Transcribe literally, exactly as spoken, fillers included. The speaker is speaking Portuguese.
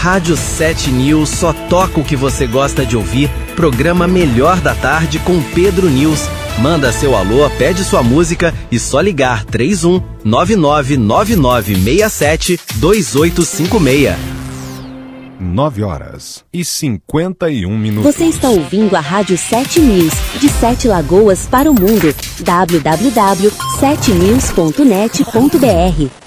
Rádio sete News só toca o que você gosta de ouvir. Programa Melhor da Tarde com Pedro News. Manda seu alô, pede sua música e só ligar três um nove nove nove nove seis sete dois oito cinco seis. nove horas e cinquenta e um minutos. Você está ouvindo a Rádio sete News, de Sete Lagoas para o mundo. w w w ponto sete news ponto net ponto b r